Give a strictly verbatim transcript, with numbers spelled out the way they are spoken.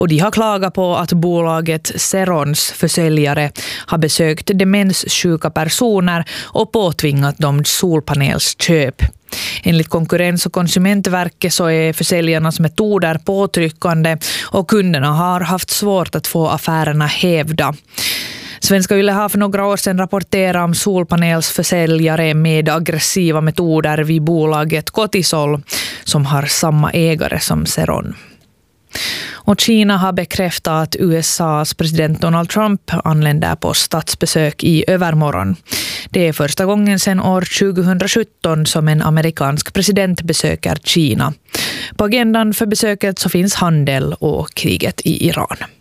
Och de har klagat på att bolaget Cerons försäljare har besökt demenssjuka personer och påtvingat dem solpanelsköp. Enligt Konkurrens- och konsumentverket så är försäljarnas metoder påtryckande och kunderna har haft svårt att få affärerna hävda. Svenska Yle har för några år sedan rapporterat om solpanelsförsäljare med aggressiva metoder vid bolaget Cotisol som har samma ägare som Ceron. Och Kina har bekräftat att U S A:s president Donald Trump anländer på statsbesök i övermorgon. Det är första gången sedan år tjugohundrasjutton som en amerikansk president besöker Kina. På agendan för besöket så finns handel och kriget i Iran.